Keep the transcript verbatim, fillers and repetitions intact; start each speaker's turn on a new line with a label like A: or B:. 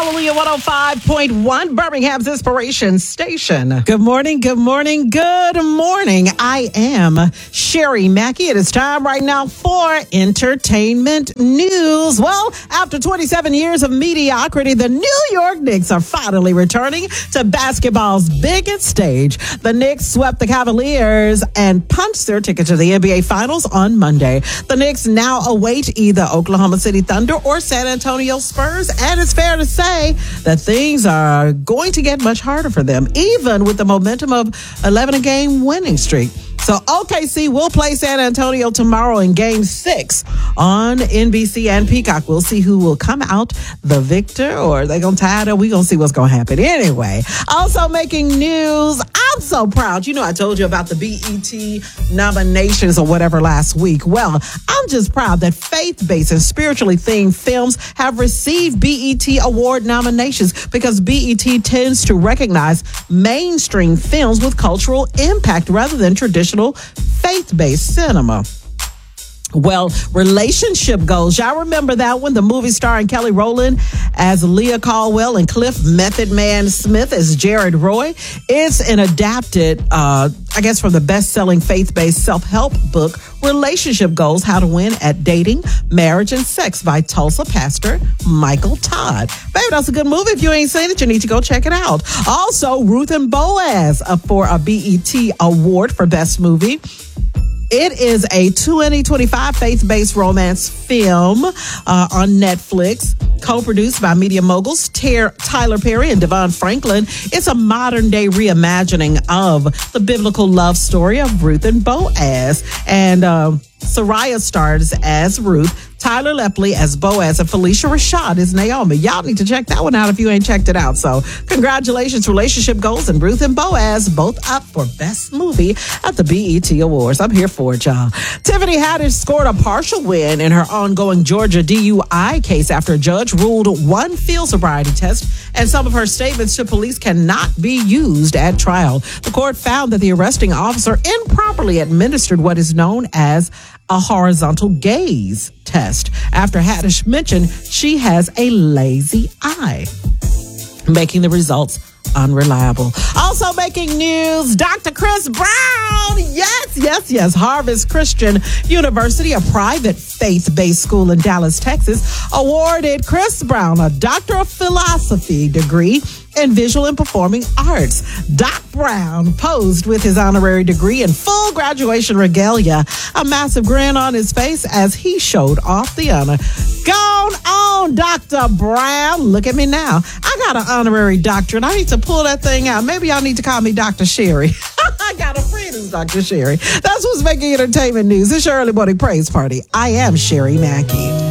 A: Hallelujah one oh five point one, Birmingham's Inspiration Station.
B: Good morning, good morning, good morning. I am Sherry Mackey. It is time right now for entertainment news. Well, after twenty-seven years of mediocrity, the New York Knicks are finally returning to basketball's biggest stage. The Knicks swept the Cavaliers and punched their ticket to the N B A Finals on Monday. The Knicks now await either Oklahoma City Thunder or San Antonio Spurs, and it's fair to say that things are going to get much harder for them, even with the momentum of eleven a game winning streak. So O K C will play San Antonio tomorrow in game six on N B C and Peacock. We'll see who will come out the victor, or they're going to tie it up. We're going to see what's going to happen. Anyway, also making news. I'm so proud. You know, I told you about the B E T nominations or whatever last week. Well, I'm just proud that faith-based and spiritually themed films have received B E T award nominations, because B E T tends to recognize mainstream films with cultural impact rather than traditional faith-based cinema. Well, relationship goals. Y'all remember that one? The movie starring Kelly Rowland as Leah Caldwell and Cliff Method Man Smith as Jared Roy. It's an adapted, uh, I guess, from the best-selling faith-based self-help book, Relationship Goals, How to Win at Dating, Marriage, and Sex by Tulsa pastor Michael Todd. Baby, that's a good movie. If you ain't seen it, you need to go check it out. Also, Ruth and Boaz up for a B E T award for Best Movie. It is a twenty twenty-five faith-based romance film uh, on Netflix, co-produced by media moguls Ter- Tyler Perry and Devon Franklin. It's a modern-day reimagining of the biblical love story of Ruth and Boaz. And uh, Soraya stars as Ruth, Tyler Lepley as Boaz, and Felicia Rashad as Naomi. Y'all need to check that one out if you ain't checked it out. So congratulations, Relationship Goals and Ruth and Boaz, both up for Best Movie at the B E T Awards. I'm here for it, y'all. Tiffany Haddish scored a partial win in her ongoing Georgia D U I case after a judge ruled one field sobriety test and some of her statements to police cannot be used at trial. The court found that the arresting officer improperly administered what is known as a horizontal gaze test after Haddish mentioned she has a lazy eye, making the results unreliable. Also making news, Doctor Chris Brown. Yes, yes, yes. Harvest Christian University, a private faith-based school in Dallas, Texas, awarded Chris Brown a Doctor of Philosophy degree in visual and performing arts. Doc Brown posed with his honorary degree in full graduation regalia, a massive grin on his face as he showed off the honor. Gone on, Doctor Brown. Look at me now. I got an honorary doctorate. I need to pull that thing out. Maybe y'all need to call me Doctor Sherry. I got a friend who's Doctor Sherry. That's what's making entertainment news. It's your early morning praise party. I am Sherry Mackey.